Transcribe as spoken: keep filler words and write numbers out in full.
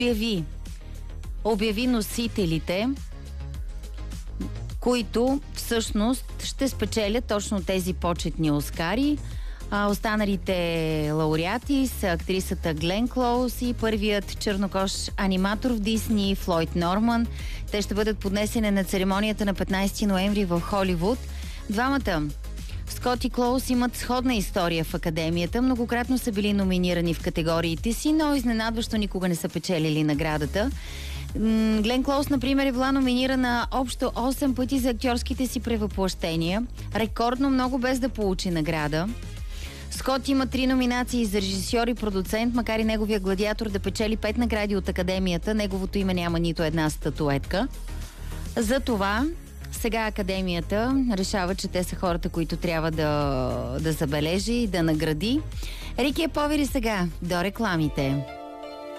обяви, обяви носителите, които всъщност ще спечелят точно тези почетни Оскари. А, останалите лауреати са актрисата Глен Клоуз и първият чернокож аниматор в Дисни Флойд Норман. Те ще бъдат поднесени на церемонията на петнайсети ноември в Холивуд. Двамата, Скот и Клоуз, имат сходна история в академията. Многократно са били номинирани в категориите си, но изненадващо никога не са печелили наградата. Глен Клоуз, например, е била номинирана общо осем пъти за актьорските си превъплъщения. Рекордно много, без да получи награда. Скот има три номинации за режисьор и продуцент, макар и неговия Гладиатор да печели пет награди от академията. Неговото име няма нито една статуетка. Затова сега академията решава, че те са хората, които трябва да, да забележи и да награди. Рики е повери сега до рекламите.